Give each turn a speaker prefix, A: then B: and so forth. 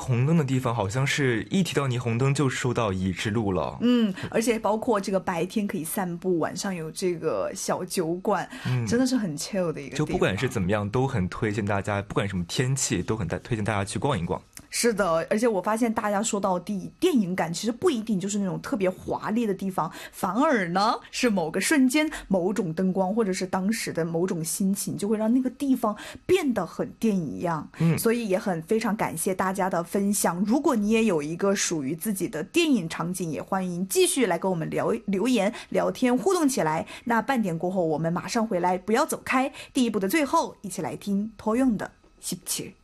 A: 红灯的地方，好像是一提到霓虹灯就说到乙之路了。
B: 而且包括这个白天可以散步，晚上有这个小酒馆，真的是很 chill 的一个地方。
A: 就不管是怎么样，都很推荐大家，不管什么天气，都很推荐大家去逛一逛。
B: 是的，而且我发现大家说到底，电影感其实不一定就是那种特别华丽的地方，反而呢是某个瞬间、某种灯光，或者是当时的某种心情，就会让那个地方变得很电影一样。所以也非常感谢大家的分享。如果你也有一个属于自己的电影场景，也欢迎继续来跟我们留言、聊天、互动起来。那半点过后，我们马上回来，不要走开。第一部的最后，一起来听托用的17。